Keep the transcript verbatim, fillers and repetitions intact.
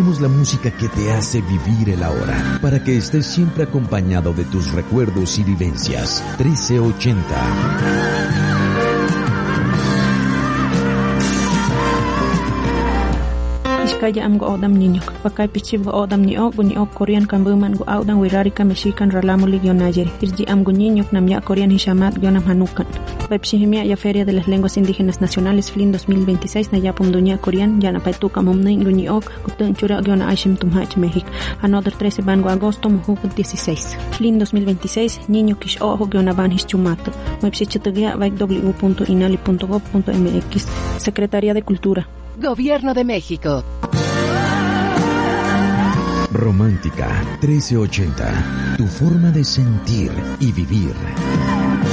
Tenemos la música que te hace vivir el ahora, para que estés siempre acompañado de tus recuerdos y vivencias. trece ochenta. Iskaya am go odam niño. Pakai pichib go odam ni ok ni ok Korean kambuman go audan wirarika mexican ralamuli gionayeri. Irji am go niño nam ya Korean hishamat gionam hanukan. Pepshihimia ya Feria de las Lenguas Indígenas Nacionales F L I N dos mil veintiséis na yapum dunia Korean ya na paituka momnin go ni ok kutun chura giona aishim tumhach México. Another trece bango agosto muhuk dieciséis. F L I N dos mil veintiséis niño kish ojo giona ban hischumato. Website w punto inali punto gov punto mx. Secretaría de Cultura. Gobierno de México. Romántica trece ochenta. Tu forma de sentir y vivir.